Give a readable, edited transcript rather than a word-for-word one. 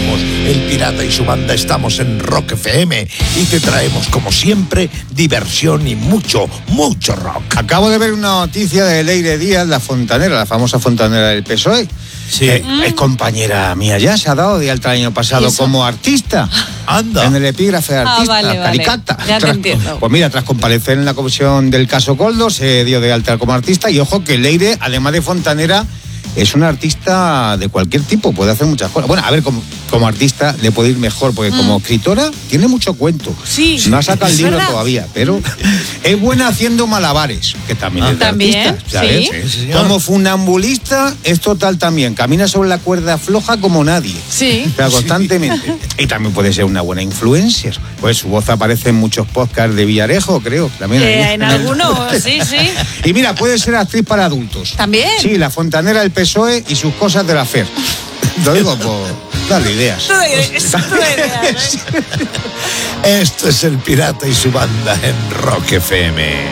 somos El Pirata y su banda, estamos en Rock FM y te traemos, como siempre, diversión y mucho, mucho rock. Acabo de ver una noticia de Leire Díaz, la fontanera, la famosa fontanera del PSOE. Sí. Es compañera mía ya, se ha dado de alta el año pasado como artista. Anda. En el epígrafe de artista, vale. caricata. Ya te entiendo. Pues mira, tras comparecer en la comisión del caso Coldo, se dio de alta como artista. Y ojo que Leire, además de fontanera, es una artista de cualquier tipo, puede hacer muchas cosas. Bueno, a ver, como artista le puede ir mejor, porque como escritora tiene mucho cuento. Sí. No ha sacado el libro ¿verdad? todavía, pero es buena haciendo malabares, que también es de ¿también? artista, ¿sabes? Sí. Como funambulista es total también, camina sobre la cuerda floja como nadie. Sí. Pero constantemente. Y también puede ser una buena influencer. Pues su voz aparece en muchos podcasts de Villarejo, creo. También En algunos, sí. Y mira, puede ser actriz para adultos. ¿También? Sí, la fontanera del PSOE y sus cosas de la FER. Lo digo por darle ideas. Esto es El Pirata y su banda en Rock FM.